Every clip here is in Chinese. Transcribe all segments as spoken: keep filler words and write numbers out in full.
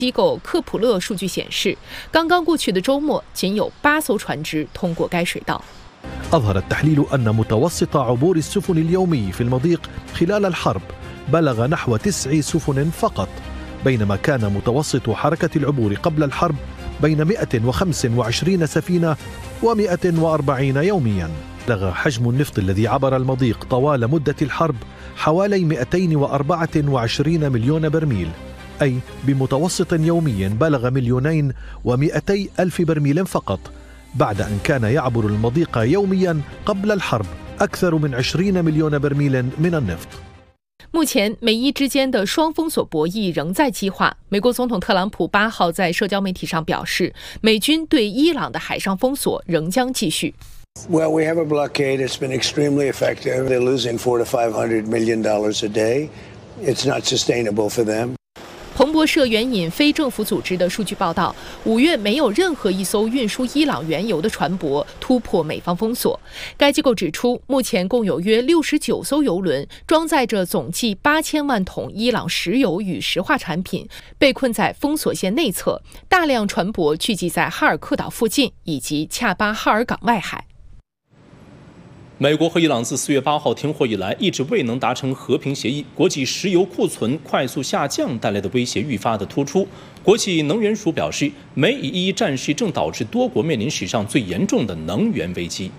机构科普勒数据显示，刚刚过去的周末，仅有八艘船只通过该水道。 أظهر التحليل أن متوسط عبور السفن اليومي في المضيق خلال الحرب بلغ نحو تسع سفن فقط، بينما كان متوسط حركة العبور قبل الحرب بين مئة وخمسة وعشرين سفينة ومئة وأربعين يوميا. بلغ حجم النفط الذي عبر المضيق طوال مدة الحرب حوالي مئتين وأربعة وعشرين مليون برميل، أي بمتوسط يومي بلغ مليونين ومئتي ألف برميل فقط، بعد أن كان يعبر المضيق يوميا قبل الحرب أكثر من عشرين مليون برميل من النفط。 目前，美伊之间的双封锁博弈仍在激化。美国总统特朗普八号在社交媒体上表示，美军对伊朗的海上封锁仍将继续。 Well, we have a blockade. It's been extremely effective. They're losing four to five hundred million dollars a day. It's not sustainable for them. 彭博社援引非政府组织的数据报道，五月没有任何一艘运输伊朗原油的船舶突破美方封锁。该机构指出，目前共有约六十九艘油轮装载着总计八千万桶伊朗石油与石化产品，被困在封锁线内侧，大量船舶聚集在哈尔克岛附近以及恰巴哈尔港外海。 美国和伊朗自四月八号停火以来，一直未能达成和平协议，国际石油库存快速下降带来的威胁愈发的突出。国际能源署表示，美以伊战事正导致多国面临史上最严重的能源危机。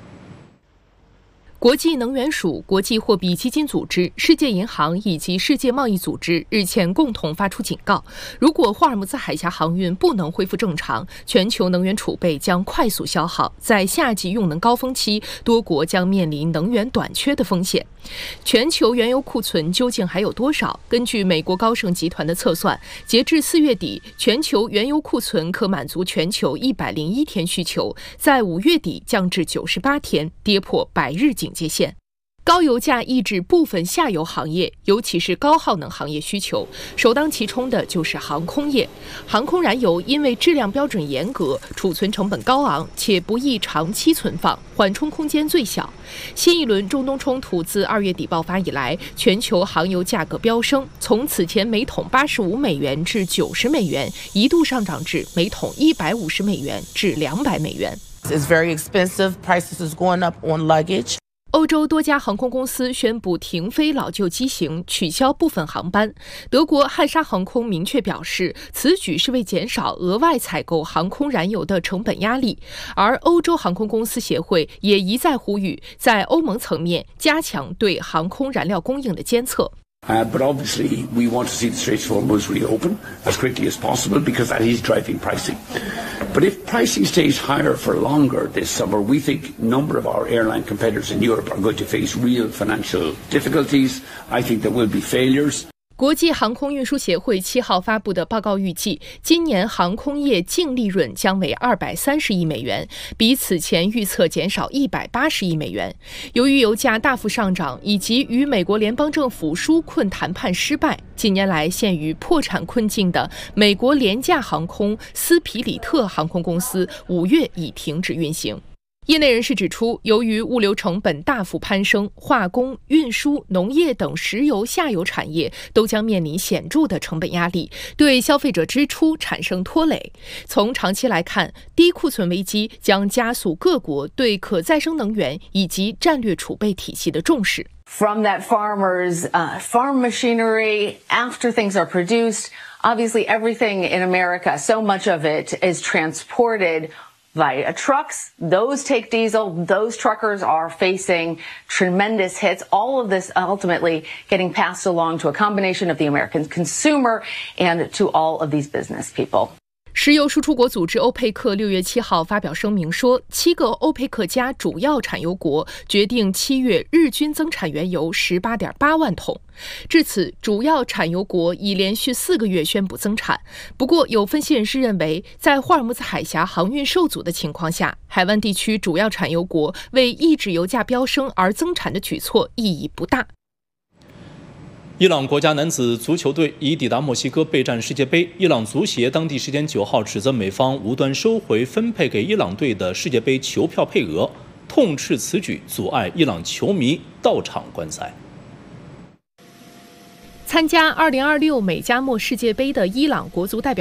国际能源署、国际货币基金组织、世界银行以及世界贸易组织日前共同发出警告：如果霍尔木兹海峡航运不能恢复正常，全球能源储备将快速消耗，在夏季用能高峰期，多国将面临能源短缺的风险。全球原油库存究竟还有多少？根据美国高盛集团的测算，截至四月底，全球原油库存可满足全球一百零一天需求，在五月底降至九十八天，跌破百日警戒线。高油价抑制部分下游行业，尤其是高耗能行业需求，首当其冲的就是航空业。航空燃油因为质量标准严格，储存成本高昂，且不易长期存放，缓冲空间最小。新一轮中东冲突自二月底爆发以来，全球航油价格飙升，从此前每桶八十五美元至九十美元，一度上涨至每桶一百五十美元至两百美元。 It's very expensive. Prices is going up on luggage. 欧洲多家航空公司宣布停飞老旧机型，取消部分航班。德国汉莎航空明确表示，此举是为减少额外采购航空燃油的成本压力。而欧洲航空公司协会也一再呼吁，在欧盟层面加强对航空燃料供应的监测。 Uh, but obviously, we want to see the Straits of Hormuz reopen as quickly as possible because that is driving pricing. But if pricing stays higher for longer this summer, we think a number of our airline competitors in Europe are going to face real financial difficulties. I think there will be failures. 国际航空运输协会七号发布的报告预计，今年航空业净利润将为二百三十亿美元，比此前预测减少一百八十亿美元。由于油价大幅上涨，以及与美国联邦政府纾困谈判失败，近年来陷于破产困境的美国廉价航空斯皮里特航空公司五月已停止运行。 业内人士指出，由于物流成本大幅攀升，化工、运输、农业等石油下游产业都将面临显著的成本压力，对消费者支出产生拖累。从长期来看，低库存危机将加速各国对可再生能源以及战略储备体系的重视。 From that farmer's uh, farm machinery after things are produced, obviously everything in America, so much of it is transported via trucks. Those take diesel. Those truckers are facing tremendous hits. All of this ultimately getting passed along to a combination of the American consumer and to all of these business people. 石油输出国组织欧佩克六月七号发表声明说，七个欧佩克加主要产油国决定七月日均增产原油十八点八万桶。至此，主要产油国已连续四个月宣布增产。不过，有分析人士认为，在霍尔木兹海峡航运受阻的情况下，海湾地区主要产油国为抑制油价飙升而增产的举措意义不大。 伊朗国家男子足球队已抵达墨西哥备战世界杯。伊朗足协当地时间九号指责美方无端收回分配给伊朗队的世界杯球票配额，痛斥此举阻碍伊朗球迷到场观赛。参加二零二六美加墨世界杯的伊朗国足代表